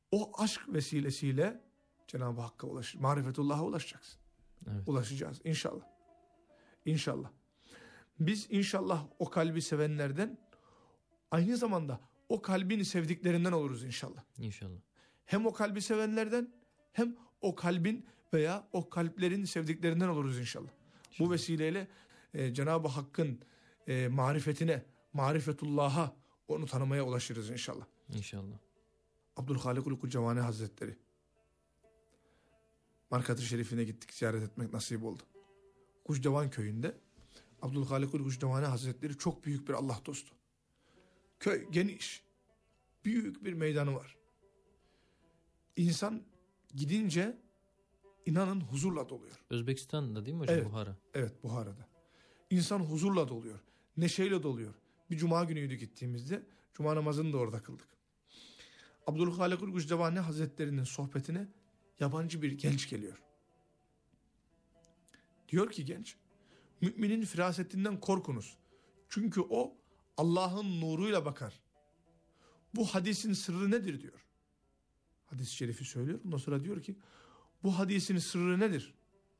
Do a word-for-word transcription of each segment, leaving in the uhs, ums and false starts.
O aşk vesilesiyle Cenab-ı Hakk'a ulaş, marifetullah'a ulaşacaksın. Evet. Ulaşacağız inşallah. İnşallah. Biz inşallah o kalbi sevenlerden, aynı zamanda o kalbin sevdiklerinden oluruz inşallah. İnşallah. Hem o kalbi sevenlerden, hem o kalbin veya o kalplerin sevdiklerinden oluruz inşallah. inşallah. Bu vesileyle e, Cenab-ı Hakk'ın e, marifetine, marifetullah'a, onu tanımaya ulaşırız inşallah. İnşallah. Abdülhalikul Kucevani Hazretleri, Markat-ı Şerif'ine gittik, ziyaret etmek nasip oldu. Kucdevan köyünde Abdülhalikul Kucdevani Hazretleri çok büyük bir Allah dostu. Köy geniş, büyük bir meydanı var. İnsan gidince inanın huzurla doluyor. Özbekistan'da değil mi hocam? Evet, Buhara. Evet, Buhara'da. İnsan huzurla doluyor, neşeyle doluyor. Bir cuma günüydü gittiğimizde, cuma namazını da orada kıldık. Abdülhalikul Kucdevani Hazretleri'nin sohbetine yabancı bir genç geliyor. Diyor ki genç, müminin firasetinden korkunuz. Çünkü o Allah'ın nuruyla bakar. Bu hadisin sırrı nedir diyor. Hadis-i şerifi söylüyor. Ondan sonra diyor ki, bu hadisin sırrı nedir?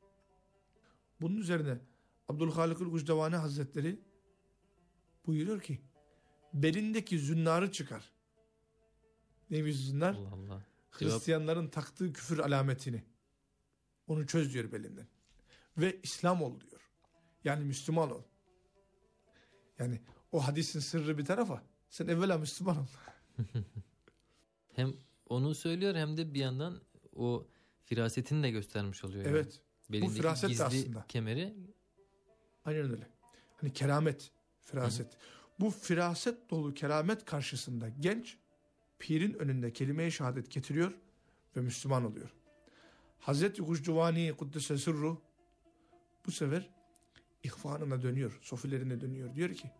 Bunun üzerine Abdülhalikul Kucdevani Hazretleri buyuruyor ki, belindeki zünnarı çıkar. Neymiş zünnar? Allah Allah. Hristiyanların Cevap... taktığı küfür alametini. Onu çöz diyor belinden. Ve İslam ol diyor. Yani Müslüman ol. Yani o hadisin sırrı bir tarafa, sen evvela Müslüman ol. Hem onu söylüyor, hem de bir yandan o firasetini de göstermiş oluyor. Yani. Evet. Belindeki bu firaset gizli aslında. Kemeri. Aynen öyle. Hani keramet, firaset. Hı. Bu firaset dolu keramet karşısında genç, pirin önünde kelime-i şehadet getiriyor ve Müslüman oluyor. Hazreti Kucdevani Kuddise Sırru bu sefer ihvanına dönüyor, sofilerine dönüyor. Diyor ki,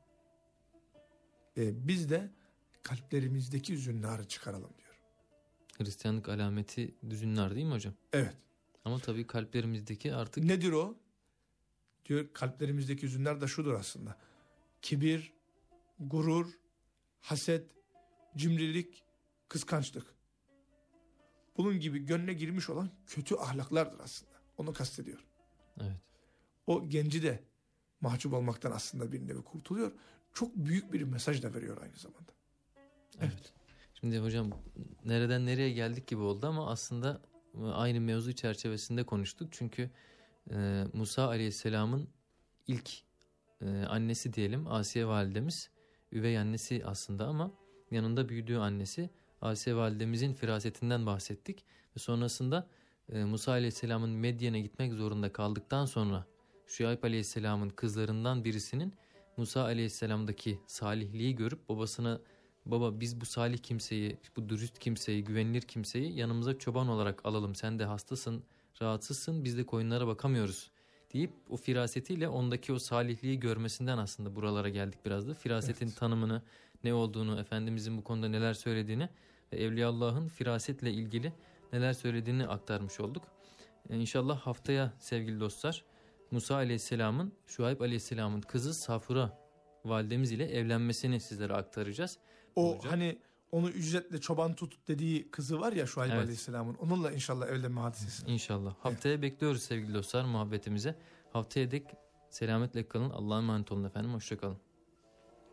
e, biz de kalplerimizdeki zünnarı çıkaralım diyor. Hristiyanlık alameti zünnar değil mi hocam? Evet. Ama tabii kalplerimizdeki artık... Nedir o? Diyor, kalplerimizdeki zünnar da şudur aslında. Kibir, gurur, haset, cimrilik, kıskançlık. Bunun gibi gönle girmiş olan kötü ahlaklardır aslında. Onu kastediyor. Evet. O genci de mahcup olmaktan aslında bir nevi kurtuluyor. Çok büyük bir mesaj da veriyor aynı zamanda. Evet. evet. Şimdi hocam nereden nereye geldik gibi oldu ama aslında aynı mevzu çerçevesinde konuştuk. Çünkü e, Musa Aleyhisselam'ın ilk e, annesi diyelim Asiye validemiz, üvey annesi aslında ama yanında büyüdüğü annesi Asiye validemizin firasetinden bahsettik. Ve sonrasında e, Musa Aleyhisselam'ın Medyen'e gitmek zorunda kaldıktan sonra Şuayb Aleyhisselam'ın kızlarından birisinin Musa Aleyhisselam'daki salihliği görüp babasına, baba biz bu salih kimseyi, bu dürüst kimseyi, güvenilir kimseyi yanımıza çoban olarak alalım. Sen de hastasın, rahatsızsın, biz de koyunlara bakamıyoruz deyip o firasetiyle ondaki o salihliği görmesinden aslında buralara geldik biraz da. Firasetin evet. tanımını, ne olduğunu, Efendimizin bu konuda neler söylediğini ve Evliyaullah'ın firasetle ilgili neler söylediğini aktarmış olduk. Ee, İnşallah haftaya sevgili dostlar Musa Aleyhisselam'ın Şuayb Aleyhisselam'ın kızı Safura validemiz ile evlenmesini sizlere aktaracağız. O olacak. Hani onu ücretle çoban tut dediği kızı var ya Şuayb evet. Aleyhisselam'ın, onunla inşallah evlenme hadisesi. İnşallah. Haftaya evet. bekliyoruz sevgili dostlar muhabbetimize. Haftaya dek selametle kalın. Allah'a emanet olun efendim. Hoşça kalın.